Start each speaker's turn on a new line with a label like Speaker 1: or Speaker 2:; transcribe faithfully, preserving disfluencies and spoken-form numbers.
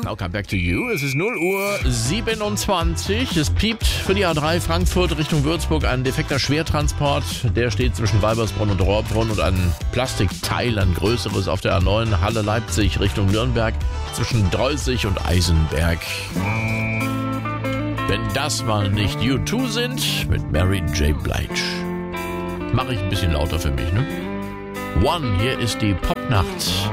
Speaker 1: Now come back to you. Es ist null Uhr siebenundzwanzig. Es piept für die A drei Frankfurt Richtung Würzburg ein defekter Schwertransport. Der steht zwischen Weibersbronn und Rohrbrunn und ein Plastikteil, ein größeres auf der A neun Halle Leipzig Richtung Nürnberg zwischen Dreuzig und Eisenberg. Wenn das mal nicht U zwei sind mit Mary J. Blige. Mache ich ein bisschen lauter für mich, ne? One, hier ist die Popnacht.